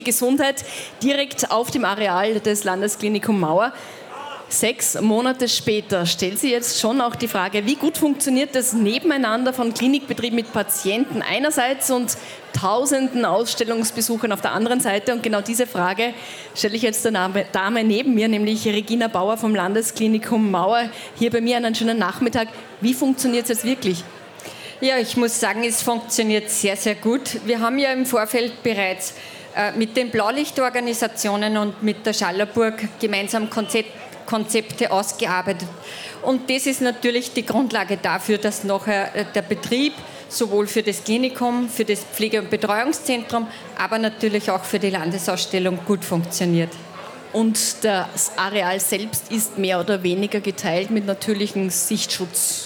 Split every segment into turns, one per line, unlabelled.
Gesundheit direkt auf dem Areal des Landesklinikum Mauer. 6 Monate später stellt sich jetzt schon auch die Frage, wie gut funktioniert das Nebeneinander von Klinikbetrieb mit Patienten einerseits und tausenden Ausstellungsbesuchern auf der anderen Seite. Und genau diese Frage stelle ich jetzt der Dame neben mir, nämlich Regina Bauer vom Landesklinikum Mauer. Hier bei mir einen schönen Nachmittag. Wie funktioniert es jetzt wirklich?
Ja, ich muss sagen, es funktioniert sehr, sehr gut. Wir haben ja im Vorfeld bereits mit den Blaulichtorganisationen und mit der Schallerburg gemeinsam Konzepte ausgearbeitet. Und das ist natürlich die Grundlage dafür, dass nachher der Betrieb sowohl für das Klinikum, für das Pflege- und Betreuungszentrum, aber natürlich auch für die Landesausstellung gut funktioniert.
Und das Areal selbst ist mehr oder weniger geteilt mit natürlichem Sichtschutz?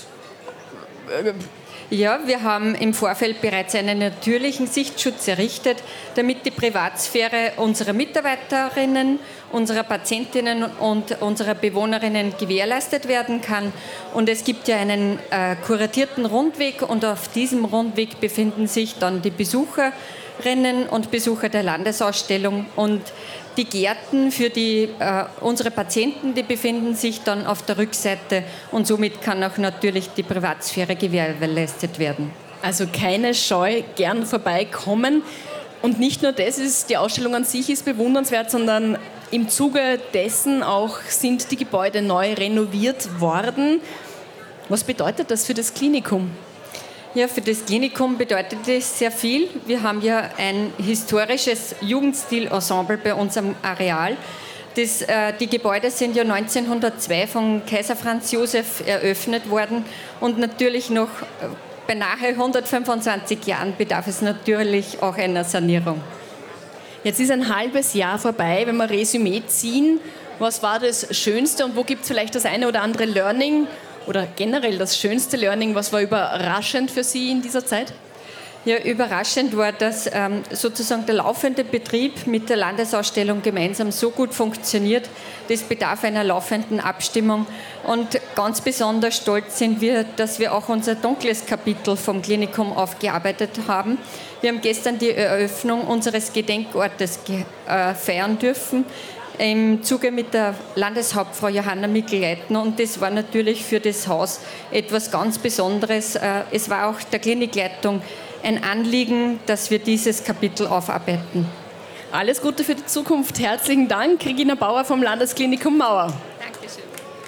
Ja, wir haben im Vorfeld bereits einen natürlichen Sichtschutz errichtet, damit die Privatsphäre unserer Mitarbeiterinnen, unserer Patientinnen und unserer Bewohnerinnen gewährleistet werden kann. Und es gibt ja einen kuratierten Rundweg und auf diesem Rundweg befinden sich dann die Besucherinnen und Besucher der Landesausstellung und die Gärten für unsere Patienten, die befinden sich dann auf der Rückseite und somit kann auch natürlich die Privatsphäre gewährleistet werden.
Also keine Scheu, gern vorbeikommen. Und nicht nur das ist, die Ausstellung an sich ist bewundernswert, sondern im Zuge dessen auch sind die Gebäude neu renoviert worden. Was bedeutet das für das Klinikum?
Ja, für das Klinikum bedeutet das sehr viel. Wir haben ja ein historisches Jugendstil-Ensemble bei uns am Areal. Die Gebäude sind ja 1902 von Kaiser Franz Josef eröffnet worden und natürlich noch bei nahe 125 Jahren bedarf es natürlich auch einer Sanierung.
Jetzt ist ein halbes Jahr vorbei, wenn wir Resümee ziehen. Was war das Schönste und wo gibt es vielleicht das eine oder andere Learning? Oder generell das schönste Learning, was war überraschend für Sie in dieser Zeit?
Ja, überraschend war, dass sozusagen der laufende Betrieb mit der Landesausstellung gemeinsam so gut funktioniert. Das bedarf einer laufenden Abstimmung. Und ganz besonders stolz sind wir, dass wir auch unser dunkles Kapitel vom Klinikum aufgearbeitet haben. Wir haben gestern die Eröffnung unseres Gedenkortes feiern dürfen, im Zuge mit der Landeshauptfrau Johanna Mikl-Leitner und das war natürlich für das Haus etwas ganz Besonderes. Es war auch der Klinikleitung ein Anliegen, dass wir dieses Kapitel aufarbeiten.
Alles Gute für die Zukunft. Herzlichen Dank, Regina Bauer vom Landesklinikum Mauer.
Dankeschön.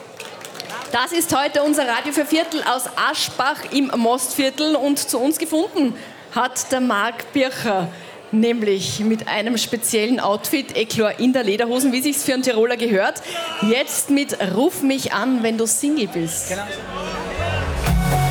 Das ist heute unser Radio für Viertel aus Aschbach im Mostviertel und zu uns gefunden hat der Marc Bircher. Nämlich mit einem speziellen Outfit, Eclor in der Lederhosen, wie sich's für einen Tiroler gehört. Jetzt mit Ruf mich an, wenn du Single bist.
Genau.